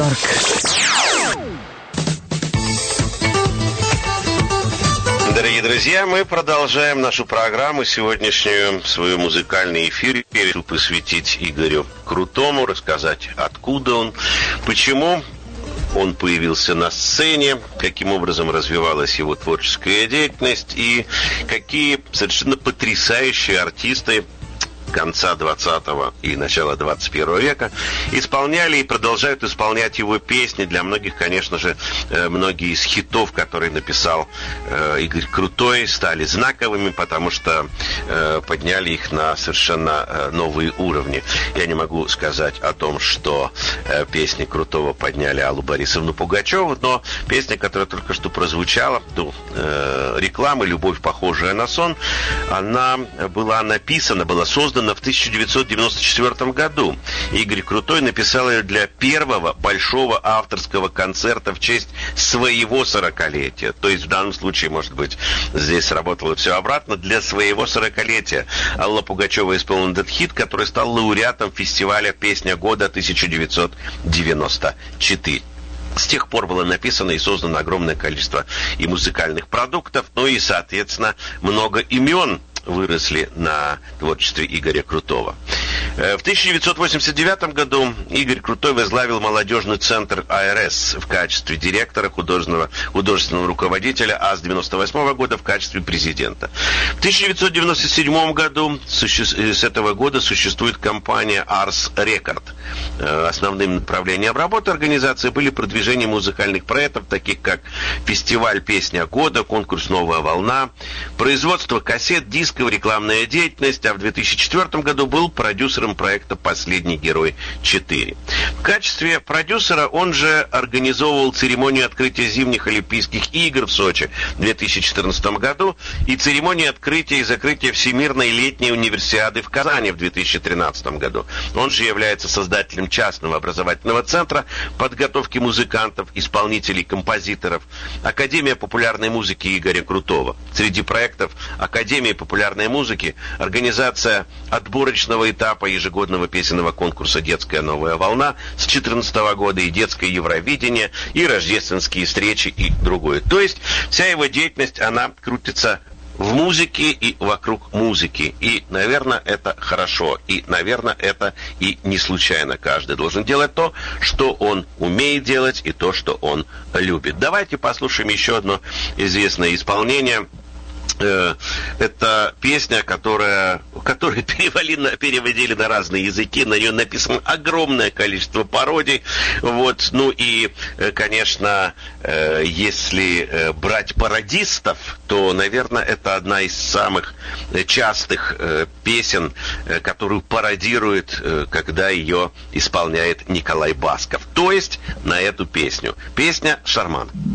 Парк. Дорогие друзья, мы продолжаем нашу программу сегодняшнюю, свой музыкальный эфир. Я решил посвятить Игорю Крутому, рассказать, откуда он, почему он появился на сцене, каким образом развивалась его творческая деятельность и какие совершенно потрясающие артисты конца 20-го и начала 21 века исполняли и продолжают исполнять его песни. Для многих, конечно же, многие из хитов, которые написал Игорь Крутой, стали знаковыми, потому что подняли их на совершенно новые уровни. Я не могу сказать о том, что песни Крутого подняли Аллу Борисовну Пугачеву, но песня, которая только что прозвучала, реклама «Любовь, похожая на сон», она была написана, была создана в 1994 году. Игорь Крутой написал ее для первого большого авторского концерта в честь своего 40-летия. То есть в данном случае, может быть, здесь сработало все обратно. Для своего 40-летия Алла Пугачева исполнила этот хит, который стал лауреатом фестиваля «Песня года» 1994. С тех пор было написано и создано огромное количество и музыкальных продуктов, ну и, соответственно, много имен выросли на творчестве Игоря Крутого. В 1989 году Игорь Крутой возглавил молодежный центр АРС в качестве директора, художественного руководителя, а с 1998 года в качестве президента. В 1997 году, с этого года, существует компания Ars Record. Основным направлением работы организации были продвижение музыкальных проектов, таких как фестиваль «Песня года», конкурс «Новая волна», производство кассет, дисков, рекламная деятельность, а в 2004 году был продюсером проекта «Последний герой 4». В качестве продюсера он же организовывал церемонию открытия зимних Олимпийских игр в Сочи в 2014 году и церемонию открытия и закрытия Всемирной летней универсиады в Казани в 2013 году. Он же является создателем частного образовательного центра подготовки музыкантов, исполнителей, композиторов, Академия популярной музыки Игоря Крутого. Среди проектов Академии популярной музыки организация отборочного этапа ежегодного песенного конкурса «Детская новая волна» с 2014 года и «Детское Евровидение», и рождественские встречи и другое. То есть вся его деятельность, она крутится в музыке и вокруг музыки. И, наверное, это хорошо. И, наверное, это и не случайно. Каждый должен делать то, что он умеет делать, и то, что он любит. Давайте послушаем еще одно известное исполнение. Это песня, которую переводили на разные языки, на нее написано огромное количество пародий. Вот. Ну и, конечно, если брать пародистов, то, наверное, это одна из самых частых песен, которую пародирует, когда ее исполняет Николай Басков. То есть на эту песню. Песня «Шарман».